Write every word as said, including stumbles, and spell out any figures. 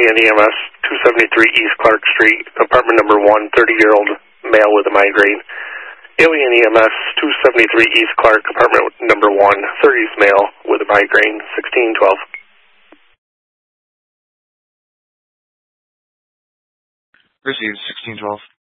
Alien E M S, two seventy-three East Clark Street, apartment number one, thirty-year-old male with a migraine. Alien E M S, two seventy-three East Clark, apartment number one, thirties male with a migraine, sixteen twelve. Received, sixteen twelve.